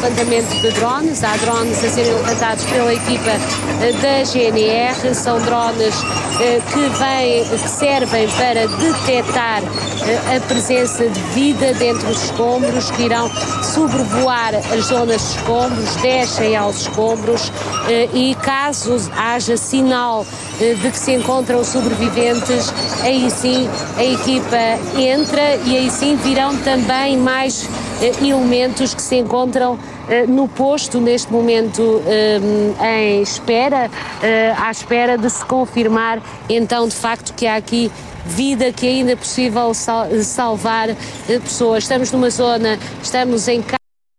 levantamento de drones. Há drones a serem levantados pela equipa da GNR, são drones que servem para detectar a presença de vida dentro dos escombros, que irão sobrevoar as zonas de escombros, descem aos escombros e caso haja sinal de que se encontram sobreviventes, aí sim a equipa entra e aí sim virão também mais elementos que se encontram no posto neste momento em espera, à espera de se confirmar então de facto que há aqui vida, que ainda é possível salvar pessoas. Estamos numa zona, estamos em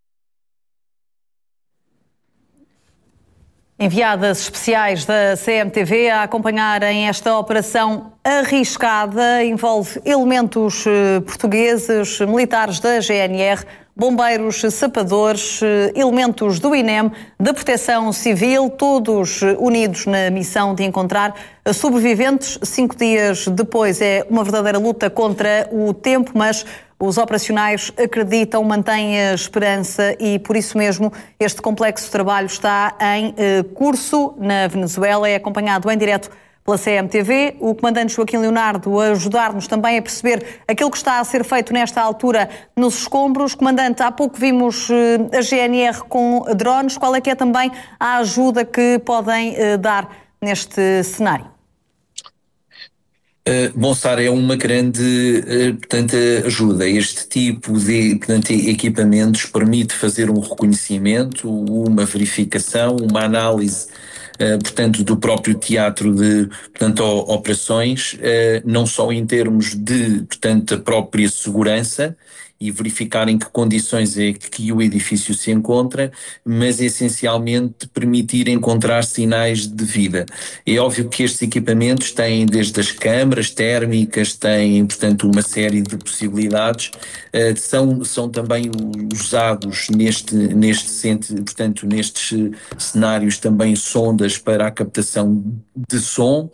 Enviadas especiais da CMTV a acompanharem esta operação arriscada, envolve elementos portugueses, militares da GNR, bombeiros, sapadores, elementos do INEM, da Proteção Civil, todos unidos na missão de encontrar sobreviventes. 5 dias depois é uma verdadeira luta contra o tempo, mas os operacionais acreditam, mantêm a esperança e, por isso mesmo, este complexo trabalho está em curso na Venezuela. É acompanhado em direto pela CMTV. O comandante Joaquim Leonardo a ajudar-nos também a perceber aquilo que está a ser feito nesta altura nos escombros. Comandante, há pouco vimos a GNR com drones. Qual é que é também a ajuda que podem dar neste cenário? Bom, Sara, é uma grande portanto, ajuda. Este tipo de portanto, equipamentos permite fazer um reconhecimento, uma verificação, uma análise portanto, do próprio teatro de portanto, operações, não só em termos de portanto, a própria segurança e verificar em que condições é que o edifício se encontra, mas essencialmente permitir encontrar sinais de vida. É óbvio que estes equipamentos têm desde as câmaras térmicas, têm, portanto, uma série de possibilidades, são também usados neste centro, portanto, nestes cenários também sondas para a captação de som,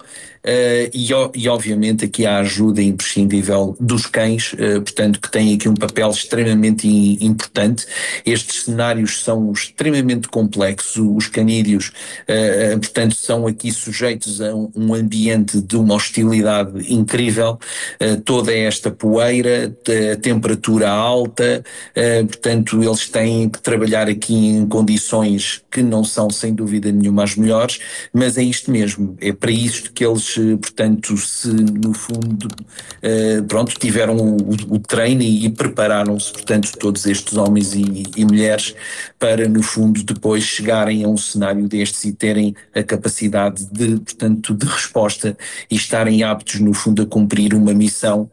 e obviamente aqui há a ajuda imprescindível dos cães, portanto, que têm aqui um papel extremamente importante. Estes cenários são extremamente complexos, os canídeos, portanto, são aqui sujeitos a um ambiente de uma hostilidade incrível, toda esta poeira, a temperatura alta, portanto, eles têm que trabalhar aqui em condições que não são, sem dúvida nenhuma, as melhores, mas é isto mesmo, é para isto que eles, portanto, se no fundo, pronto, tiveram o treino e prepararam-se, portanto, todos estes homens e mulheres para, no fundo, depois chegarem a um cenário destes e terem a capacidade de, portanto, de resposta e estarem aptos, no fundo, a cumprir uma missão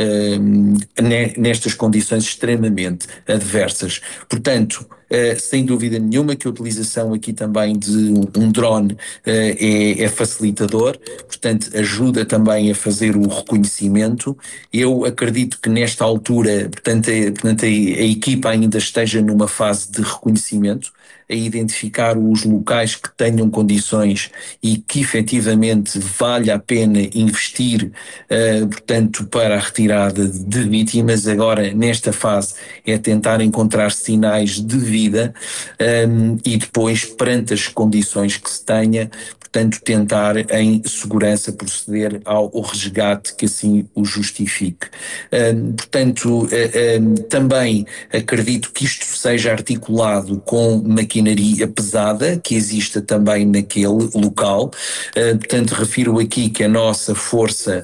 nestas condições extremamente adversas. Portanto, sem dúvida nenhuma que a utilização aqui também de um drone é facilitador, portanto ajuda também a fazer o reconhecimento. Eu acredito que nesta altura, portanto, a equipa ainda esteja numa fase de reconhecimento, a identificar os locais que tenham condições e que efetivamente vale a pena investir, portanto, para a retirada de vítimas. Agora, nesta fase, é tentar encontrar sinais de vida e depois, perante as condições que se tenha, portanto, tentar em segurança proceder ao resgate que assim o justifique. Portanto, também acredito que isto seja articulado com maquinaria pesada que exista também naquele local. Portanto, refiro aqui que a nossa força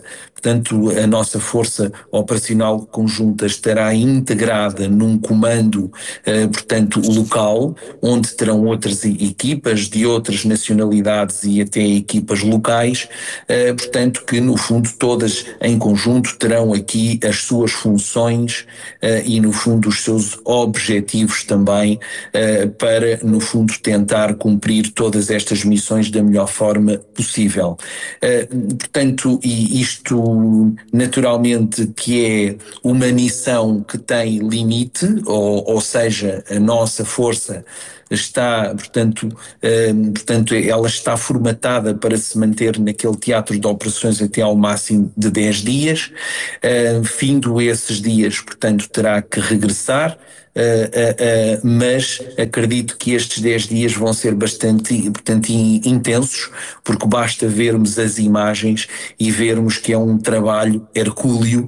operacional conjunta estará integrada num comando, portanto, local, onde terão outras equipas de outras nacionalidades e até equipas locais, portanto, que no fundo todas em conjunto terão aqui as suas funções e no fundo os seus objetivos também, para no fundo tentar cumprir todas estas missões da melhor forma possível. Portanto, e isto naturalmente que é uma missão que tem limite, ou seja, a nossa força está, portanto, ela está formatada para se manter naquele teatro de operações até ao máximo de 10 dias, findo esses dias, portanto, terá que regressar mas acredito que estes 10 dias vão ser bastante intensos, porque basta vermos as imagens e vermos que é um trabalho hercúleo,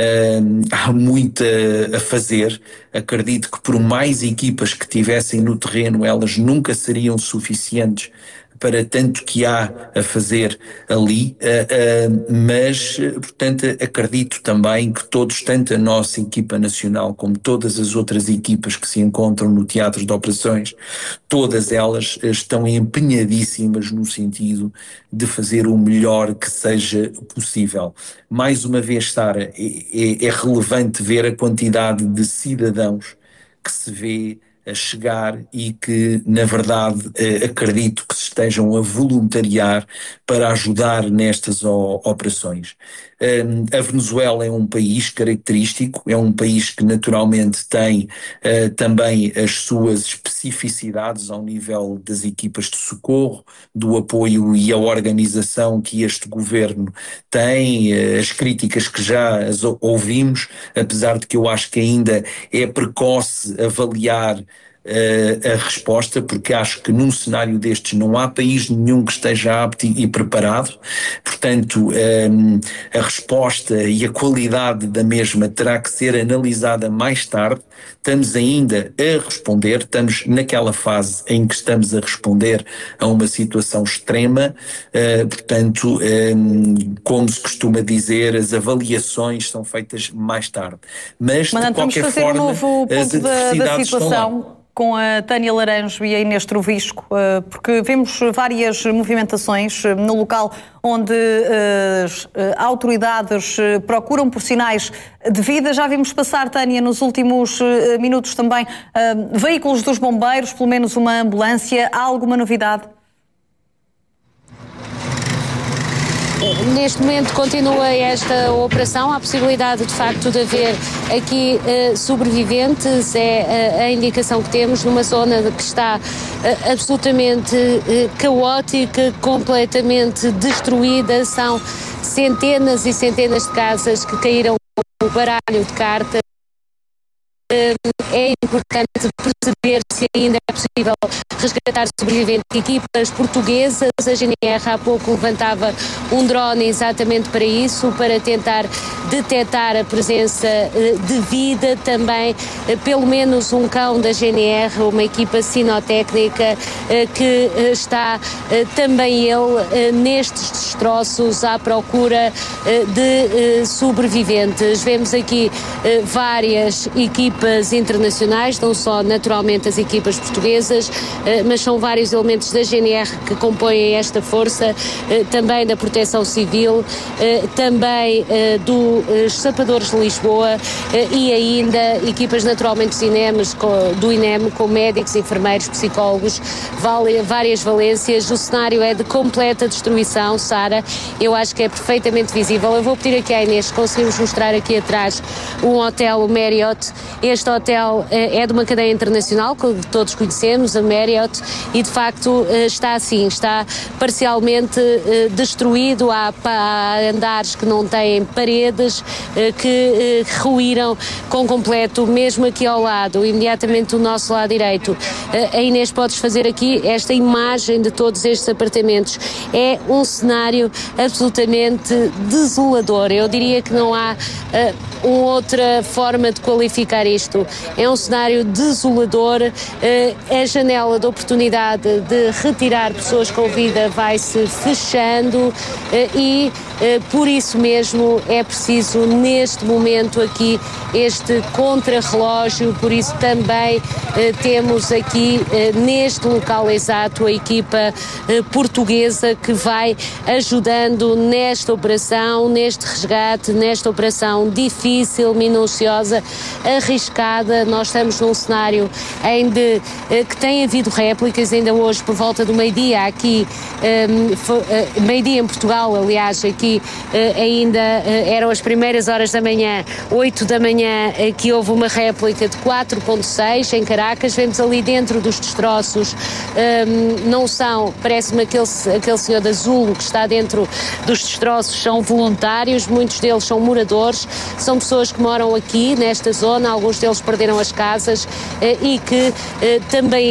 há muito a fazer. Acredito que por mais equipas que tivessem no terreno, elas nunca seriam suficientes para tanto que há a fazer ali, mas, portanto, acredito também que todos, tanto a nossa equipa nacional como todas as outras equipas que se encontram no teatro de operações, todas elas estão empenhadíssimas no sentido de fazer o melhor que seja possível. Mais uma vez, Sara, é relevante ver a quantidade de cidadãos que se vê a chegar e que, na verdade, acredito que se estejam a voluntariar para ajudar nestas operações. A Venezuela é um país característico, é um país que naturalmente tem também as suas especificidades ao nível das equipas de socorro, do apoio e a organização que este governo tem, as críticas que já as ouvimos, apesar de que eu acho que ainda é precoce avaliar a resposta, porque acho que num cenário destes não há país nenhum que esteja apto e preparado. Portanto, a resposta e a qualidade da mesma terá que ser analisada mais tarde. Estamos ainda a responder, estamos naquela fase em que estamos a responder a uma situação extrema, portanto, como se costuma dizer, as avaliações são feitas mais tarde. Mas, de qualquer forma, um novo ponto da situação com a Tânia Laranjo e a Inês Trovisco, porque vemos várias movimentações no local onde as autoridades procuram por sinais de vida. Já vimos passar, Tânia, nos últimos minutos também veículos dos bombeiros, pelo menos uma ambulância. Há alguma novidade? Neste momento continua esta operação, há a possibilidade de facto de haver aqui sobreviventes, é a indicação que temos numa zona que está absolutamente caótica, completamente destruída. São centenas e centenas de casas que caíram com o baralho de cartas. É importante perceber se ainda é possível resgatar sobreviventes. Equipas portuguesas, a GNR há pouco levantava um drone exatamente para isso, para tentar detectar a presença de vida. Também pelo menos um cão da GNR, uma equipa sinotécnica que está também ele nestes destroços à procura de sobreviventes. Vemos aqui várias equipas internacionais, não só naturalmente as equipas portuguesas, mas são vários elementos da GNR que compõem esta força, também da Proteção Civil, também dos Sapadores de Lisboa e ainda equipas naturalmente do INEM, com médicos, enfermeiros, psicólogos, várias valências. O cenário é de completa destruição, Sara, eu acho que é perfeitamente visível. Eu vou pedir aqui à Inês, conseguimos mostrar aqui atrás um hotel, o Marriott. Este hotel é de uma cadeia internacional que todos conhecemos, a Marriott, e de facto está assim, está parcialmente destruído. Há andares que não têm paredes, que ruíram com completo, mesmo aqui ao lado, imediatamente do nosso lado direito. A Inês, podes fazer aqui esta imagem de todos estes apartamentos. É um cenário absolutamente desolador. Eu diria que não há outra forma de qualificar isto. É um cenário desolador. A janela de oportunidade de retirar pessoas com vida vai-se fechando e por isso mesmo é preciso neste momento aqui este contrarrelógio. Por isso também temos aqui neste local exato a equipa portuguesa que vai ajudando nesta operação, neste resgate, nesta operação difícil, minuciosa, arriscada. Nós estamos num cenário que tem havido réplicas. Ainda hoje, por volta do meio-dia aqui, meio-dia em Portugal, aliás, aqui ainda eram as primeiras horas da manhã, 8 da manhã, que houve uma réplica de 4.6 em Caracas. Vemos ali dentro dos destroços, não são, parece-me aquele senhor de azul que está dentro dos destroços, são voluntários, muitos deles são moradores, são pessoas que moram aqui nesta zona, alguns alguns deles perderam as casas e que também